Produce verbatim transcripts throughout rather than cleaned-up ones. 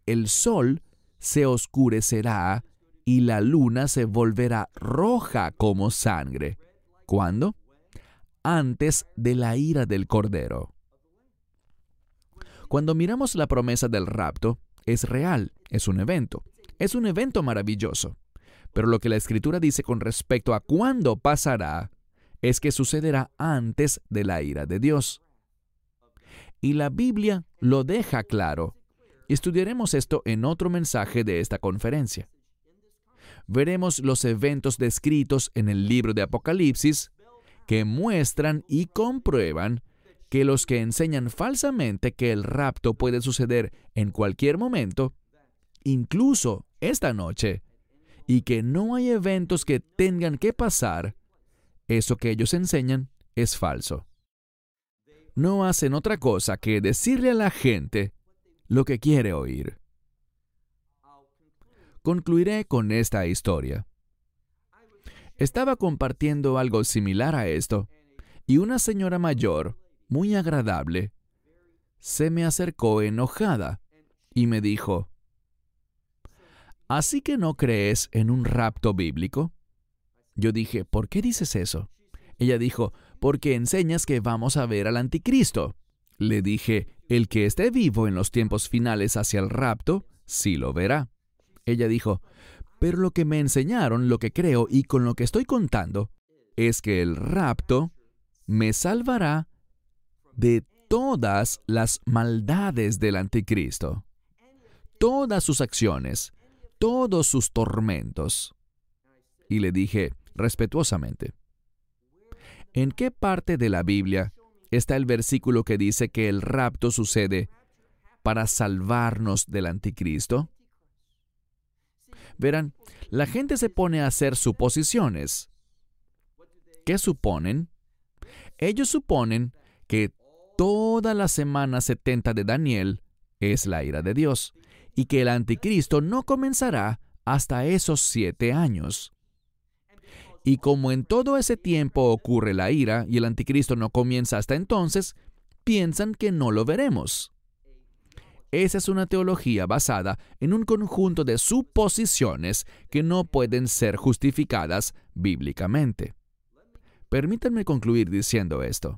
el sol se oscurecerá y la luna se volverá roja como sangre. ¿Cuándo? Antes de la ira del Cordero. Cuando miramos la promesa del rapto, es real, es un evento. Es un evento maravilloso. Pero lo que la Escritura dice con respecto a cuándo pasará es que sucederá antes de la ira de Dios. Y la Biblia lo deja claro. Estudiaremos esto en otro mensaje de esta conferencia. Veremos los eventos descritos en el libro de Apocalipsis que muestran y comprueban que los que enseñan falsamente que el rapto puede suceder en cualquier momento, incluso esta noche, y que no hay eventos que tengan que pasar, eso que ellos enseñan es falso. No hacen otra cosa que decirle a la gente lo que quiere oír. Concluiré con esta historia. Estaba compartiendo algo similar a esto, y una señora mayor, muy agradable, se me acercó enojada y me dijo, ¿así que no crees en un rapto bíblico? Yo dije, ¿por qué dices eso? Ella dijo, porque enseñas que vamos a ver al anticristo. Le dije, el que esté vivo en los tiempos finales hacia el rapto, sí lo verá. Ella dijo, pero lo que me enseñaron, lo que creo y con lo que estoy contando, es que el rapto me salvará de todas las maldades del anticristo, todas sus acciones, todos sus tormentos. Y le dije respetuosamente, ¿en qué parte de la Biblia está el versículo que dice que el rapto sucede para salvarnos del anticristo? Verán, la gente se pone a hacer suposiciones. ¿Qué suponen? Ellos suponen que toda la semana setenta de Daniel es la ira de Dios y que el anticristo no comenzará hasta esos siete años. Y como en todo ese tiempo ocurre la ira y el anticristo no comienza hasta entonces, piensan que no lo veremos. Esa es una teología basada en un conjunto de suposiciones que no pueden ser justificadas bíblicamente. Permítanme concluir diciendo esto.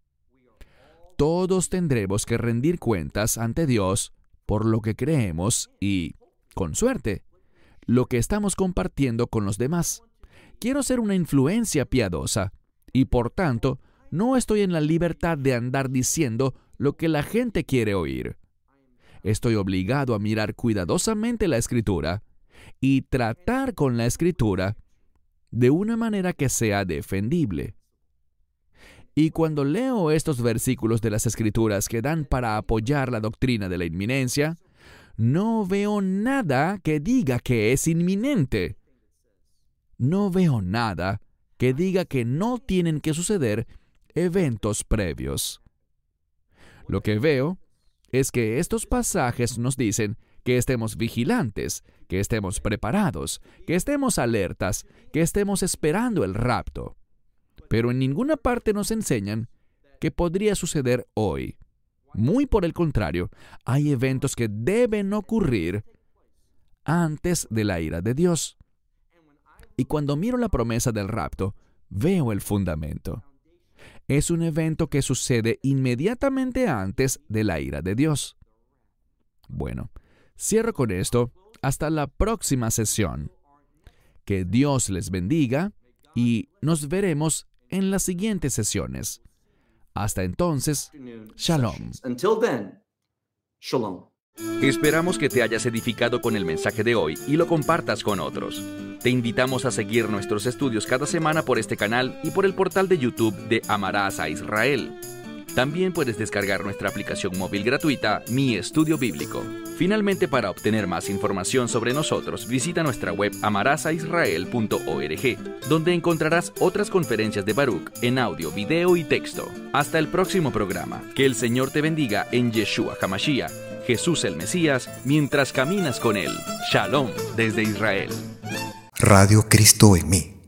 Todos tendremos que rendir cuentas ante Dios por lo que creemos y, con suerte, lo que estamos compartiendo con los demás. Quiero ser una influencia piadosa y, por tanto, no estoy en la libertad de andar diciendo lo que la gente quiere oír. Estoy obligado a mirar cuidadosamente la Escritura y tratar con la Escritura de una manera que sea defendible. Y cuando leo estos versículos de las Escrituras que dan para apoyar la doctrina de la inminencia, no veo nada que diga que es inminente. No veo nada que diga que no tienen que suceder eventos previos. Lo que veo es que estos pasajes nos dicen que estemos vigilantes, que estemos preparados, que estemos alertas, que estemos esperando el rapto. Pero en ninguna parte nos enseñan que podría suceder hoy. Muy por el contrario, hay eventos que deben ocurrir antes de la ira de Dios. Y cuando miro la promesa del rapto, veo el fundamento. Es un evento que sucede inmediatamente antes de la ira de Dios. Bueno, cierro con esto. Hasta la próxima sesión. Que Dios les bendiga y nos veremos en las siguientes sesiones. Hasta entonces, Shalom. Until then, Shalom. Esperamos que te hayas edificado con el mensaje de hoy y lo compartas con otros. Te invitamos a seguir nuestros estudios cada semana por este canal y por el portal de YouTube de Amarás a Israel. También puedes descargar nuestra aplicación móvil gratuita, Mi Estudio Bíblico. Finalmente, para obtener más información sobre nosotros, visita nuestra web amarás a israel punto org, donde encontrarás otras conferencias de Baruch en audio, video y texto. Hasta el próximo programa. Que el Señor te bendiga en Yeshua HaMashiach, Jesús el Mesías, mientras caminas con Él. Shalom desde Israel. Radio Cristo en mí.